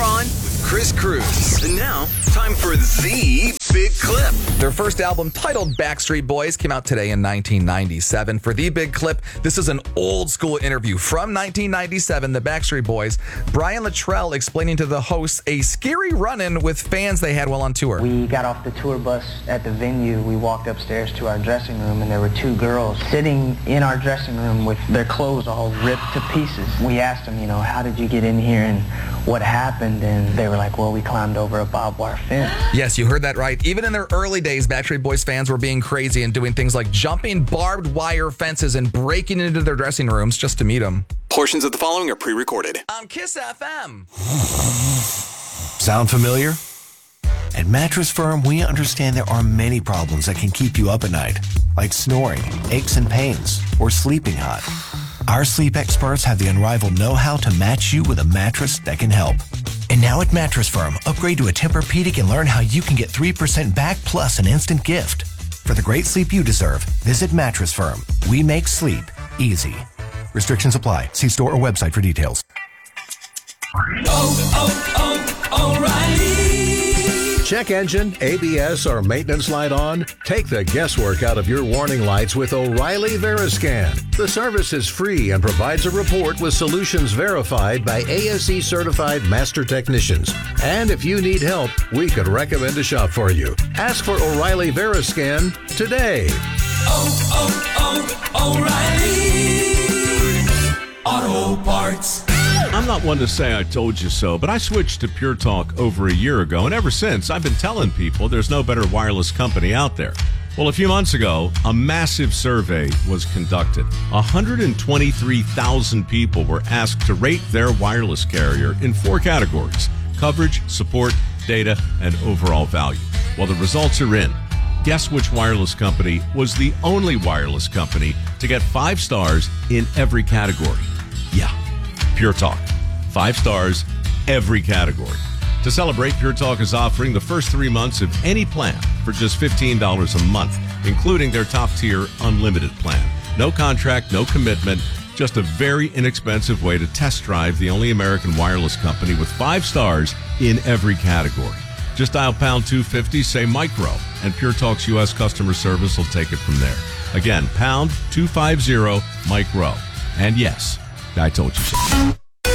On with Chris Cruz. And now, time for the Big Clip. Their first album, titled Backstreet Boys, came out today in 1997. For the Big Clip, this is an old school interview from 1997. The Backstreet Boys, Brian Littrell explaining to the hosts a scary run-in with fans they had while on tour. We got off the tour bus at the venue. We walked upstairs to our dressing room, and there were two girls sitting in our dressing room with their clothes all ripped to pieces. We asked them, how did you get in here and what happened? And they were like, well, we climbed over a barbed wire fence. Yes, you heard that right. Even in their early days, Backstreet Boys fans were being crazy and doing things like jumping barbed wire fences and breaking into their dressing rooms just to meet them. Portions of the following are pre-recorded. On Kiss FM. Sound familiar? At Mattress Firm, we understand there are many problems that can keep you up at night, like snoring, aches and pains, or sleeping hot. Our sleep experts have the unrivaled know-how to match you with a mattress that can help. And now at Mattress Firm, upgrade to a Tempur-Pedic and learn how you can get 3% back plus an instant gift. For the great sleep you deserve, visit Mattress Firm. We make sleep easy. Restrictions apply. See store or website for details. O'Reilly. Check engine, ABS, or maintenance light on? Take the guesswork out of your warning lights with O'Reilly Veriscan. The service is free and provides a report with solutions verified by ASE certified master technicians. And if you need help, we could recommend a shop for you. Ask for O'Reilly Veriscan today. O'Reilly Auto Parts. I'm not one to say I told you so, but I switched to Pure Talk over a year ago, and ever since, I've been telling people there's no better wireless company out there. Well, a few months ago, a massive survey was conducted. 123,000 people were asked to rate their wireless carrier in 4 categories: coverage, support, data, and overall value. Well, the results are in. Guess which wireless company was the only wireless company to get 5 stars in every category? Yeah. Pure Talk. 5 stars, every category. To celebrate, Pure Talk is offering the first 3 months of any plan for just $15 a month, including their top-tier unlimited plan. No contract, no commitment, just a very inexpensive way to test drive the only American wireless company with 5 stars in every category. Just dial pound 250, say micro, and Pure Talk's U.S. customer service will take it from there. Again, pound 250 micro. And yes, I told you so.